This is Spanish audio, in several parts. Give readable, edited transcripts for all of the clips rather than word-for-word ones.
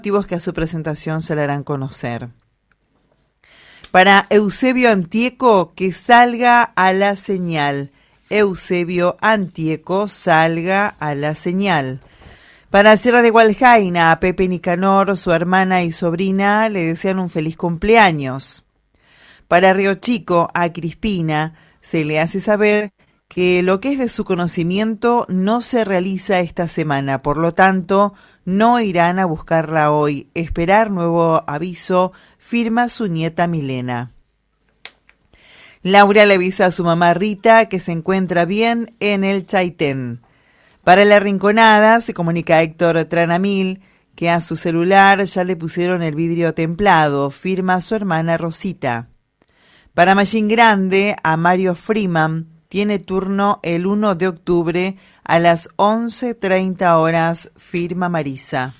motivos que a su presentación se le harán conocer. Para Eusebio Antieco, que salga a la señal. Eusebio Antieco, salga a la señal. Para Sierra de Gualjaina, a Pepe Nicanor, su hermana y sobrina le desean un feliz cumpleaños. Para Río Chico, a Crispina, se le hace saber que lo que es de su conocimiento no se realiza esta semana, por lo tanto, no irán a buscarla hoy. Esperar nuevo aviso, firma su nieta Milena. Laura le avisa a su mamá Rita que se encuentra bien en el Chaitén. Para La Rinconada se comunica Héctor Tranamil que a su celular ya le pusieron el vidrio templado, firma su hermana Rosita. Para Machín Grande, a Mario Freeman, tiene turno el 1 de octubre a las 11:30 horas, firma Marisa.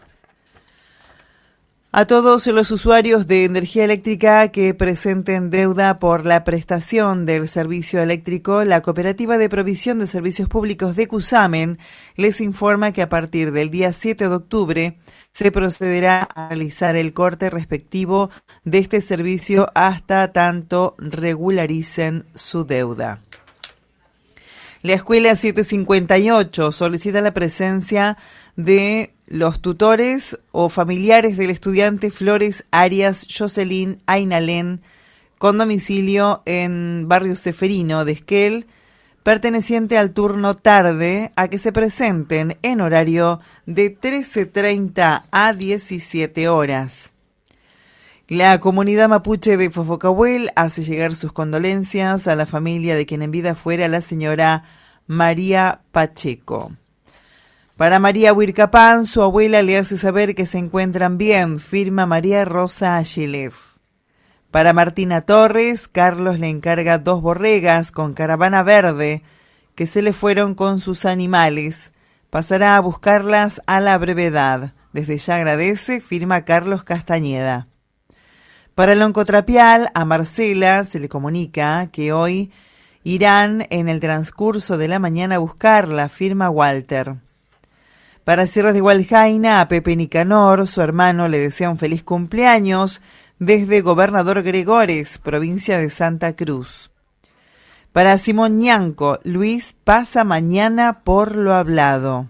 A todos los usuarios de energía eléctrica que presenten deuda por la prestación del servicio eléctrico, la Cooperativa de Provisión de Servicios Públicos de Cusamen les informa que a partir del día 7 de octubre se procederá a realizar el corte respectivo de este servicio hasta tanto regularicen su deuda. La Escuela 758 solicita la presencia de los tutores o familiares del estudiante Flores Arias Jocelyn Ainalén, con domicilio en Barrio Ceferino de Esquel, perteneciente al turno tarde, a que se presenten en horario de 13:30 a 17 horas. La comunidad mapuche de Fofocahuel hace llegar sus condolencias a la familia de quien en vida fuera la señora María Pacheco. Para María Huircapán, su abuela le hace saber que se encuentran bien, firma María Rosa Ayelev. Para Martina Torres, Carlos le encarga 2 borregas con caravana verde que se le fueron con sus animales. Pasará a buscarlas a la brevedad. Desde ya agradece, firma Carlos Castañeda. Para el Oncotrapial, a Marcela se le comunica que hoy irán en el transcurso de la mañana a buscarla, firma Walter. Para Sierra de Gualjaina, a Pepe Nicanor, su hermano, le desea un feliz cumpleaños desde Gobernador Gregores, provincia de Santa Cruz. Para Simón Ñanco, Luis pasa mañana por lo hablado.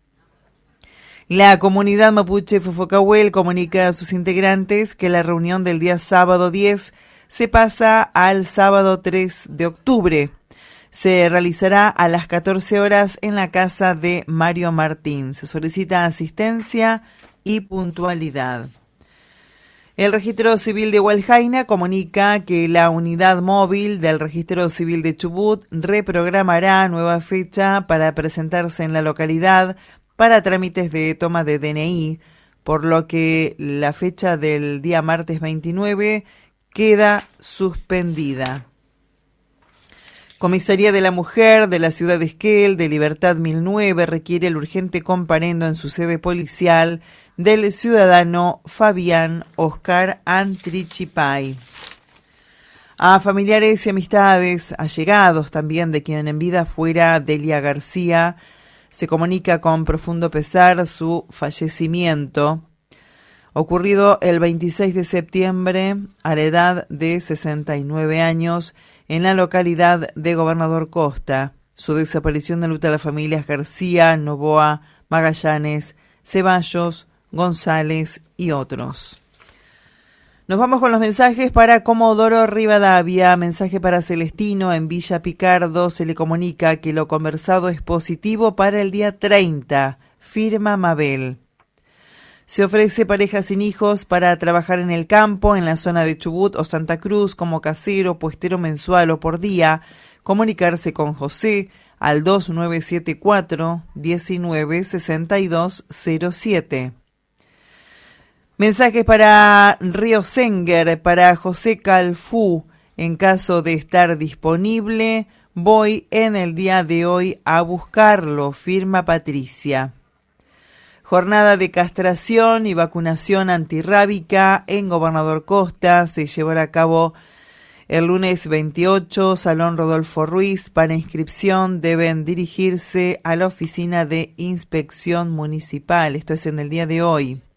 La comunidad mapuche Fofocahuel comunica a sus integrantes que la reunión del día sábado 10 se pasa al sábado 3 de octubre. Se realizará a las 14 horas en la casa de Mario Martín. Se solicita asistencia y puntualidad. El Registro Civil de Hualjaina comunica que la unidad móvil del Registro Civil de Chubut reprogramará nueva fecha para presentarse en la localidad para trámites de toma de DNI, por lo que la fecha del día martes 29 queda suspendida. Comisaría de la Mujer de la ciudad de Esquel, de Libertad 1009, requiere el urgente comparendo en su sede policial del ciudadano Fabián Oscar Antrichipay. A familiares y amistades, allegados también de quien en vida fuera Delia García, se comunica con profundo pesar su fallecimiento, ocurrido el 26 de septiembre a la edad de 69 años, en la localidad de Gobernador Costa. Su desaparición de luta a las familias García, Novoa, Magallanes, Ceballos, González y otros. Nos vamos con los mensajes para Comodoro Rivadavia. Mensaje para Celestino en Villa Picardo. Se le comunica que lo conversado es positivo para el día 30. Firma Mabel. Se ofrece pareja sin hijos para trabajar en el campo, en la zona de Chubut o Santa Cruz, como casero, puestero mensual o por día. Comunicarse con José al 2974-196207. Mensajes para Río Senger, para José Calfú. En caso de estar disponible, voy en el día de hoy a buscarlo, firma Patricia. Jornada de castración y vacunación antirrábica en Gobernador Costa se llevará a cabo el lunes 28, Salón Rodolfo Ruiz. Para inscripción deben dirigirse a la oficina de inspección municipal. Esto es en el día de hoy.